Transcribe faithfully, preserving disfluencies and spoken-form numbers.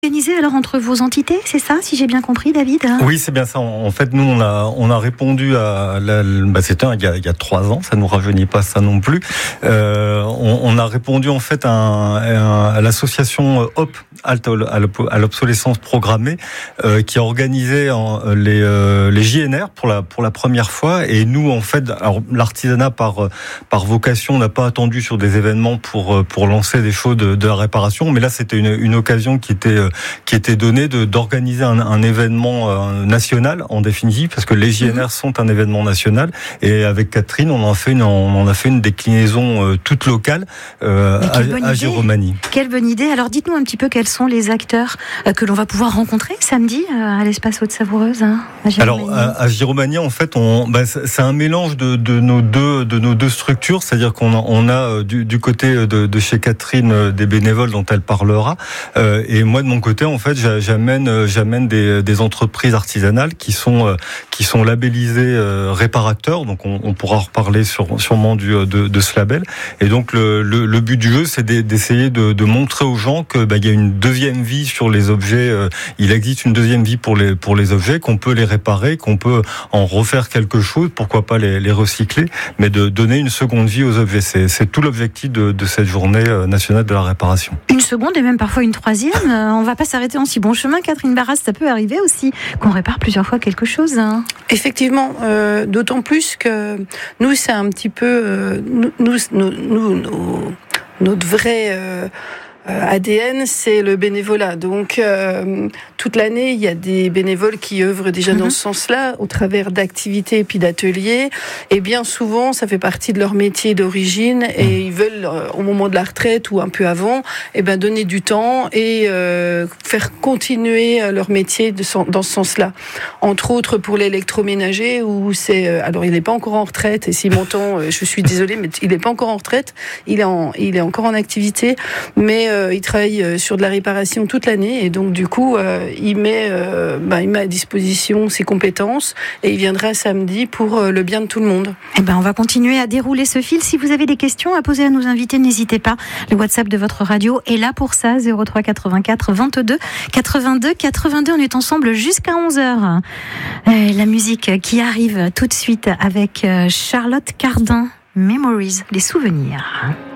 Organisé alors entre vos entités, c'est ça, si j'ai bien compris, David? Oui, c'est bien ça. En fait, nous, on a, on a répondu à, la, bah, c'était il y a, il y a trois ans. Ça nous rajeunit pas ça non plus. Euh, on, on a répondu en fait à, un, à l'association Hop à l'obsolescence programmée, euh, qui a organisé en, les, euh, les J N R pour la pour la première fois. Et nous, en fait, alors, l'artisanat par par vocation n'a pas attendu sur des événements pour pour lancer des choses de, de la réparation, mais là, c'était une, une occasion qui était qui était donné de, d'organiser un, un événement euh, national en définitive, parce que les J N R sont un événement national, et avec Catherine on en fait une, on en a fait une déclinaison euh, toute locale euh, à, à Giromagny. Quelle bonne idée. Alors dites-nous un petit peu quels sont les acteurs euh, que l'on va pouvoir rencontrer samedi euh, à l'espace Haute-Savoureuse, hein, à Giromagny. Alors à, à Giromagny en fait on, bah, c'est un mélange de, de nos deux de nos deux structures, c'est-à-dire qu'on a, on a du, du côté de, de chez Catherine des bénévoles dont elle parlera, euh, et moi de mon côté, en fait, j'amène, j'amène des, des entreprises artisanales qui sont, qui sont labellisées réparateurs. Donc, on, on pourra reparler sur, sûrement du, de, de ce label. Et donc, le, le, le but du jeu, c'est d'essayer de, de montrer aux gens que, bah, il y a une deuxième vie sur les objets. Il existe une deuxième vie pour les, pour les objets, qu'on peut les réparer, qu'on peut en refaire quelque chose, pourquoi pas les, les recycler, mais de donner une seconde vie aux objets. C'est, c'est tout l'objectif de, de cette journée nationale de la réparation. Une seconde et même parfois une troisième. On va pas s'arrêter en si bon chemin, Catherine Barras, ça peut arriver aussi qu'on répare plusieurs fois quelque chose. Hein. Effectivement, euh, d'autant plus que nous, c'est un petit peu euh, nous, nous, nous, nous, notre vrai euh, A D N, c'est le bénévolat. Donc, euh, toute l'année, il y a des bénévoles qui œuvrent déjà mm-hmm. dans ce sens-là, au travers d'activités et puis d'ateliers. Et bien souvent, ça fait partie de leur métier d'origine et ils veulent, euh, au moment de la retraite ou un peu avant, eh ben, donner du temps et euh, faire continuer leur métier de, dans ce sens-là. Entre autres, pour l'électroménager, où c'est... Euh, alors, il n'est pas encore en retraite, et si m'entend, euh, je suis désolée, mais il n'est pas encore en retraite, il est, en, il est encore en activité, mais euh, il travaille sur de la réparation toute l'année, et donc, du coup... Euh, Il met, euh, bah, il met à disposition ses compétences et il viendra samedi pour euh, le bien de tout le monde. Eh ben, on va continuer à dérouler ce fil. Si vous avez des questions à poser à nos invités, n'hésitez pas. Le WhatsApp de votre radio est là pour ça, zéro trois quatre-vingt-quatre vingt-deux quatre-vingt-deux quatre-vingt-deux. On est ensemble jusqu'à onze heures. Et la musique qui arrive tout de suite avec Charlotte Cardin, Memories, les souvenirs.